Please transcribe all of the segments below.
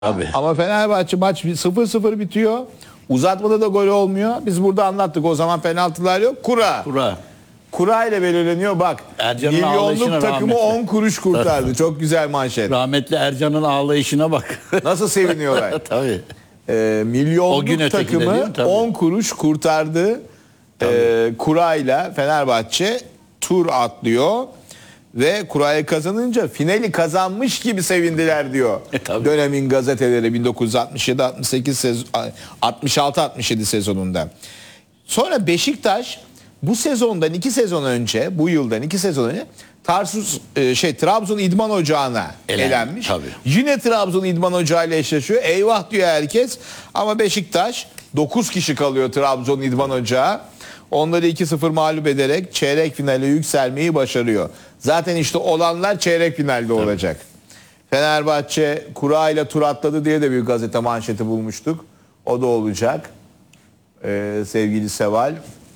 Tabii. Ama Fenerbahçe maç 0-0 bitiyor. Uzatmada da gol olmuyor. Biz burada anlattık, o zaman penaltılar yok. Kura. Kura ile belirleniyor bak. Ercan'ın ağlayışına Milyonluk takımı rahmetli. 10 kuruş kurtardı. Çok güzel manşet. Rahmetli Ercan'ın ağlayışına bak. Nasıl seviniyorlar. Tabii. O gün Milyonluk ötekinde değil takımı mi? Tabii. 10 kuruş kurtardı. Kurayla Fenerbahçe tur atlıyor. Ve kurayı kazanınca finali kazanmış gibi sevindiler diyor. Tabii. Dönemin gazeteleri 1967-68 66-67 sezonunda. Sonra Beşiktaş bu sezondan 2 sezon önce, bu yıldan 2 sezon önce Trabzon İdman Ocağı'na elenmiş. Tabii. Yine Trabzon İdman Ocağı ile eşleşiyor. Eyvah diyor herkes. Ama Beşiktaş 9 kişi kalıyor Trabzon İdman Ocağı. Onları 2-0 mağlup ederek çeyrek finale yükselmeyi başarıyor. Zaten işte olanlar çeyrek finalde olacak. Fenerbahçe kura ile tur atladı diye de bir gazete manşeti bulmuştuk. O da olacak. Sevgili Seval.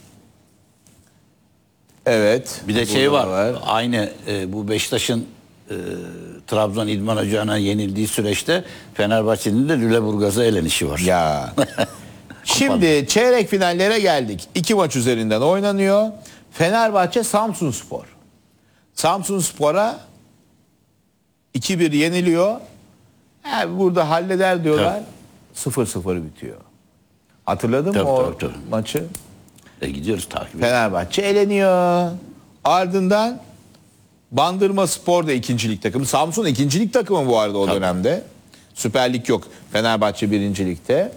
Evet. Bir de şey burada var. Aynı bu Beşiktaş'ın Trabzon İdman Ocağı'na yenildiği süreçte Fenerbahçe'nin de Lüleburgaz'a elenişi var. Ya. Şimdi çeyrek finallere geldik. 2 maç üzerinden oynanıyor. Fenerbahçe Samsunspor. Samsunspor'a 2-1 yeniliyor. Burada halleder diyorlar. 0-0 bitiyor. Hatırladın mı o maçı? Gidiyoruz takip. Fenerbahçe eleniyor. Ardından Bandırmaspor da ikincilik takımı. Samsun ikincilik takımı bu arada o dönemde. Süper Lig yok. Fenerbahçe birincilikte.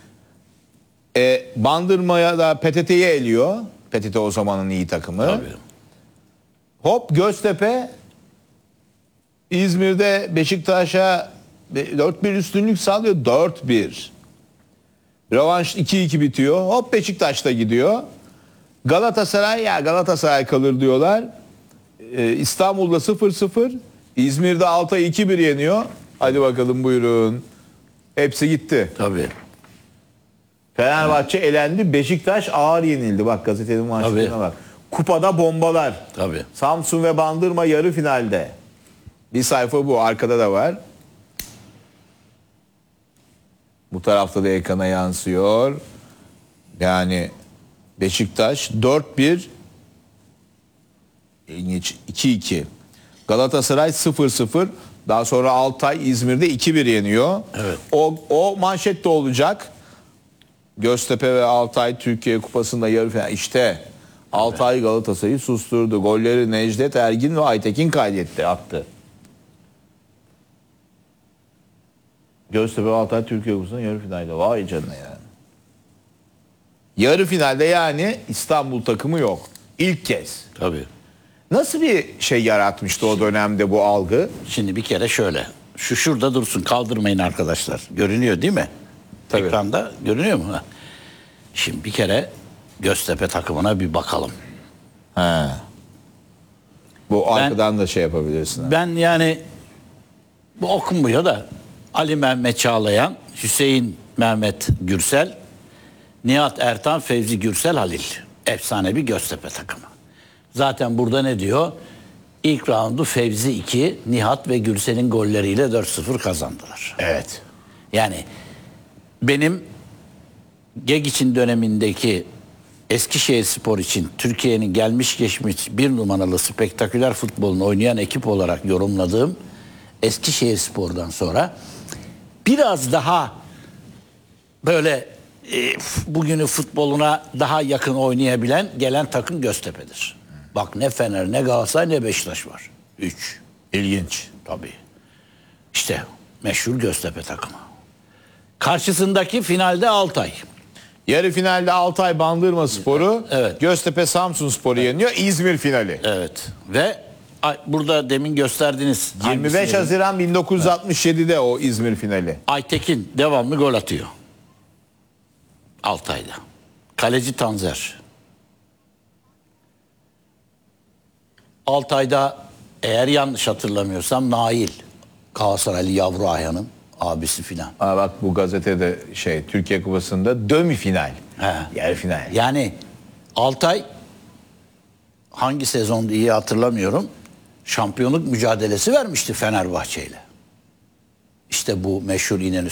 Bandırma'ya da PTT'yi eliyor. PTT o zamanın iyi takımı. Tabii. Hop Göztepe İzmir'de Beşiktaş'a 4-1 üstünlük sağlıyor. 4-1. Rövanş 2-2 bitiyor. Hop Beşiktaş'ta gidiyor. Galatasaray kalır diyorlar. İstanbul'da 0-0. İzmir'de Altay 2-1 yeniyor. Hadi bakalım buyurun. Hepsi gitti. Tabii. Fenerbahçe elendi. Beşiktaş ağır yenildi. Bak gazetenin manşetine bak. Kupada bombalar. Tabii. Samsun ve Bandırma yarı finalde. Bir sayfa bu. Arkada da var. Bu tarafta da ekrana yansıyor. Yani Beşiktaş 4-1, ilginç 2-2. Galatasaray 0-0. Daha sonra Altay İzmir'de 2-1 yeniyor. Evet. O manşette olacak. Göztepe ve Altay Türkiye Kupası'nda yarı final. İşte Altay Galatasaray'ı susturdu. Golleri Necdet Ergin ve Aytekin attı. Göztepe ve Altay Türkiye Kupası'nda yarı finalde. Vay canına yani. Yarı finalde yani İstanbul takımı yok. İlk kez. Tabii. Nasıl bir şey yaratmıştı o dönemde bu algı? Şimdi bir kere şöyle. Şurada dursun, kaldırmayın arkadaşlar. Görünüyor değil mi? Tabii. Ekranda görünüyor mu? Şimdi bir kere Göztepe takımına bir bakalım. Bu arkadan da şey yapabilirsin. Ben yani bu okunmuyor da Ali Mehmet Çağlayan, Hüseyin Mehmet Gürsel, Nihat Ertan, Fevzi Gürsel, Halil. Efsane bir Göztepe takımı. Zaten burada ne diyor? İlk raundu Fevzi 2, Nihat ve Gürsel'in golleriyle 4-0 kazandılar. Evet. Yani benim Gegiç'in dönemindeki Eskişehirspor için Türkiye'nin gelmiş geçmiş bir numaralı spektaküler futbolunu oynayan ekip olarak yorumladığım Eskişehirspor'dan sonra biraz daha böyle bugünün futboluna daha yakın oynayabilen gelen takım Göztepe'dir. Bak ne Fener, ne Galatasaray, ne Beşiktaş var. 3. İlginç. Tabii. İşte meşhur Göztepe takımı. Karşısındaki finalde Altay. Yarı finalde Altay Bandırmaspor'u, Evet. Göztepe Samsunspor'u yeniyor. İzmir finali. Evet. Ve burada demin gösterdiğiniz 25 Haziran 1967'de o İzmir finali. Aytekin devamlı gol atıyor. Altay'da. Kaleci Tanzer. Altay'da eğer yanlış hatırlamıyorsam Nail. Galatasaraylı Yavru Ayhan'ın abisi filan. Bak bu gazetede Türkiye Kupası'nda demi final. Yarı final. Yani Altay hangi sezonda iyi hatırlamıyorum. Şampiyonluk mücadelesi vermişti Fenerbahçe ile. İşte bu meşhur İnönü